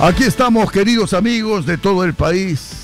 Aquí estamos, queridos amigos de todo el país.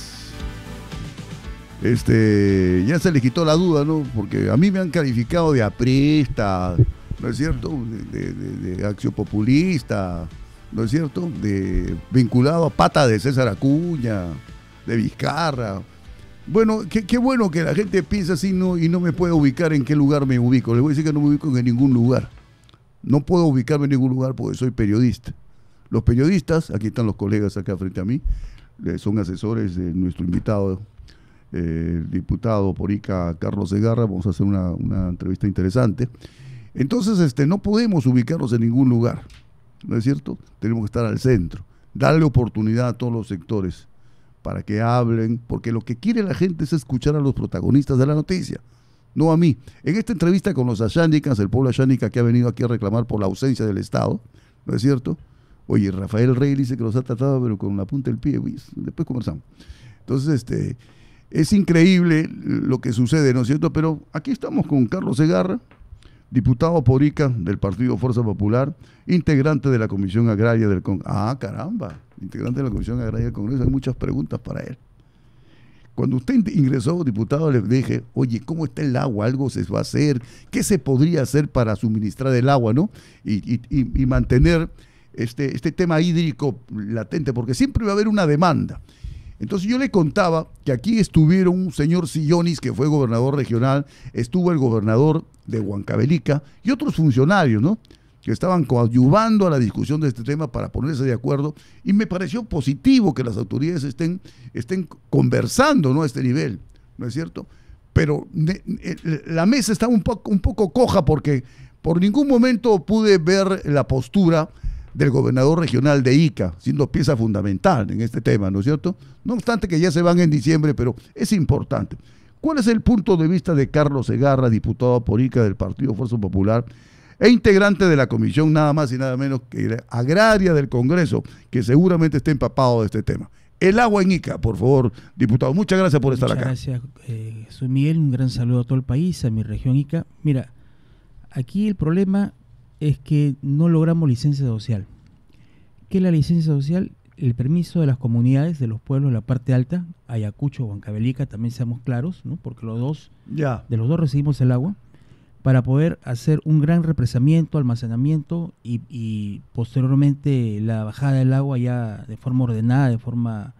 Ya se les quitó la duda, ¿no? Porque a mí me han calificado de aprista, ¿no es cierto? De acciopopulista, ¿no es cierto? De vinculado a pata de César Acuña, de Vizcarra. Bueno, qué bueno que la gente piensa así, ¿no? Y no me puede ubicar en qué lugar me ubico. Les voy a decir que no me ubico en ningún lugar. No puedo ubicarme en ningún lugar porque soy periodista. Los periodistas, aquí están los colegas acá frente a mí, son asesores de nuestro invitado, el diputado por Ica, Carlos Segarra. Vamos a hacer una entrevista interesante. Entonces, no podemos ubicarnos en ningún lugar, ¿no es cierto? Tenemos que estar al centro, darle oportunidad a todos los sectores para que hablen, porque lo que quiere la gente es escuchar a los protagonistas de la noticia, no a mí. En esta entrevista con los ayánicas, el pueblo ayánica que ha venido aquí a reclamar por la ausencia del Estado, ¿no es cierto? Oye, Rafael Rey dice que los ha tratado pero con la punta del pie, después conversamos. Entonces, es increíble lo que sucede, ¿no es cierto? Pero aquí estamos con Carlos Segarra, diputado por Ica del Partido Fuerza Popular, integrante de la Comisión Agraria del Congreso. Ah, caramba, integrante de la Comisión Agraria del Congreso. Hay muchas preguntas para él. Cuando usted ingresó, diputado, le dije, oye, ¿cómo está el agua? ¿Algo se va a hacer? ¿Qué se podría hacer para suministrar el agua, no? Y mantener este tema hídrico latente, porque siempre va a haber una demanda. Entonces yo le contaba que aquí estuvieron un señor Sillonis, que fue gobernador regional, estuvo el gobernador de Huancavelica y otros funcionarios, ¿no?, que estaban coadyuvando a la discusión de este tema para ponerse de acuerdo, y me pareció positivo que las autoridades estén conversando, ¿no?, a este nivel, ¿no es cierto? Pero la mesa está un poco coja, porque por ningún momento pude ver la postura del gobernador regional de Ica, siendo pieza fundamental en este tema, ¿no es cierto? No obstante que ya se van en diciembre, pero es importante. ¿Cuál es el punto de vista de Carlos Segarra, diputado por Ica del Partido Fuerza Popular e integrante de la comisión nada más y nada menos que agraria del Congreso, que seguramente está empapado de este tema? El agua en Ica, por favor, diputado. Muchas gracias por estar acá. Muchas gracias, soy Miguel. Un gran saludo a todo el país, a mi región Ica. Mira, aquí el problema es que no logramos licencia social. ¿Qué es la licencia social? El permiso de las comunidades, de los pueblos de la parte alta, Ayacucho, Huancavelica, también seamos claros, ¿no?, porque de los dos recibimos el agua, para poder hacer un gran represamiento, almacenamiento y posteriormente la bajada del agua ya de forma ordenada, de forma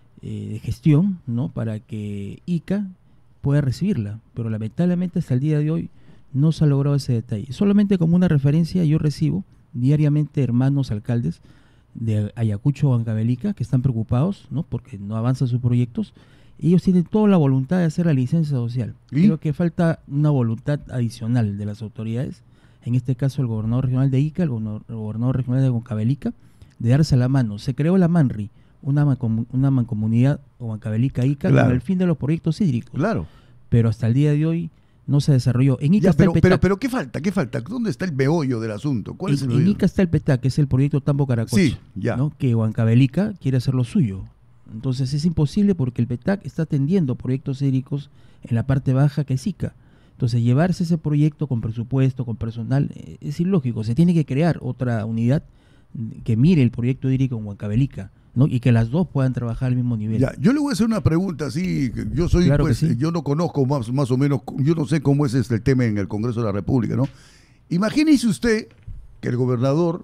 de gestión, ¿no?, para que Ica pueda recibirla. Pero lamentablemente hasta el día de hoy no se ha logrado ese detalle. Solamente como una referencia, yo recibo diariamente hermanos alcaldes de Ayacucho o Huancavelica que están preocupados, ¿no?, porque no avanzan sus proyectos. Ellos tienen toda la voluntad de hacer la licencia social. Creo que falta una voluntad adicional de las autoridades, en este caso el gobernador regional de Ica, el gobernador regional de Huancavelica, de darse la mano. Se creó la MANRI, una mancomunidad Huancavelica-Ica, claro, con el fin de los proyectos hídricos. Claro. Pero hasta el día de hoy no se desarrolló. En Ica está el PETAC. Pero ¿qué falta? ¿Qué falta? ¿Dónde está el meollo del asunto? ¿Cuál es el meollo? En Ica está el PETAC, que es el proyecto Tambo Caracocha, sí, ya, ¿no?, que Huancavelica quiere hacer lo suyo. Entonces es imposible porque el PETAC está atendiendo proyectos hídricos en la parte baja, que es Ica. Entonces llevarse ese proyecto con presupuesto, con personal, es ilógico. Se tiene que crear otra unidad que mire el proyecto hídrico en Huancavelica, ¿no?, y que las dos puedan trabajar al mismo nivel. Ya, yo le voy a hacer una pregunta así. Yo soy, claro, pues, sí, yo no conozco más o menos, yo no sé cómo es el tema en el Congreso de la República, ¿no? Imagínese usted que el gobernador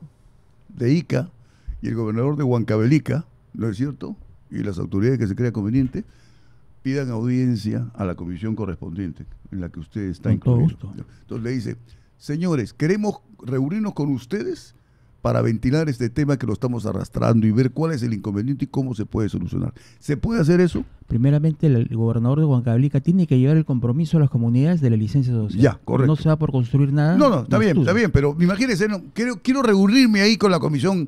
de Ica y el gobernador de Huancavelica, ¿no es cierto?, y las autoridades que se crea conveniente, pidan audiencia a la comisión correspondiente en la que usted está incluido. Entonces le dice, señores, queremos reunirnos con ustedes para ventilar este tema que lo estamos arrastrando y ver cuál es el inconveniente y cómo se puede solucionar. ¿Se puede hacer eso? Primeramente, el gobernador de Huancavelica tiene que llevar el compromiso a las comunidades de la licencia social. Ya, correcto. No se va por construir nada. No, está bien, pero imagínense, no, quiero reunirme ahí con la comisión,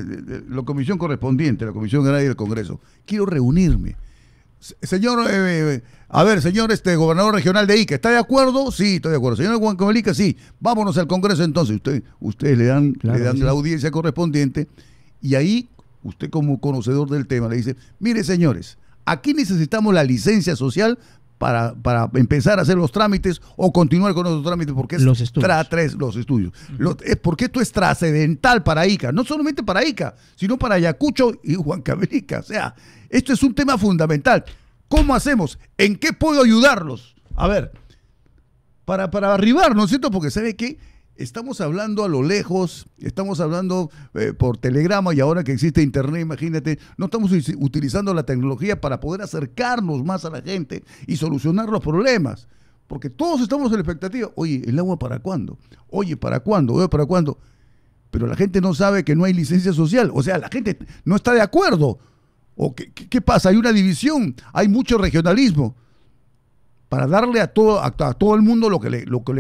la comisión correspondiente, la Comisión Agraria del Congreso. Quiero reunirme. Señor, señor gobernador regional de Ica, ¿está de acuerdo? Sí, estoy de acuerdo. Señor Huancavelica, sí. Vámonos al Congreso entonces. Ustedes le dan la audiencia correspondiente y ahí usted, como conocedor del tema, le dice, mire, señores, aquí necesitamos la licencia social para empezar a hacer los trámites o continuar con los trámites, porque es los estudios. Los estudios. Porque esto es trascendental para Ica, no solamente para Ica, sino para Ayacucho y Huancavelica. O sea, esto es un tema fundamental. ¿Cómo hacemos? ¿En qué puedo ayudarlos? A ver, para arribar, ¿no es cierto? Porque ¿sabe qué? Estamos hablando a lo lejos, estamos hablando por telegrama, y ahora que existe internet, imagínate, no estamos utilizando la tecnología para poder acercarnos más a la gente y solucionar los problemas. Porque todos estamos en la expectativa, oye, ¿el agua para cuándo? Oye, ¿para cuándo? Oye, ¿para cuándo? Pero la gente no sabe que no hay licencia social, o sea, la gente no está de acuerdo. ¿O qué pasa? Hay una división, hay mucho regionalismo para darle a todo el mundo lo que le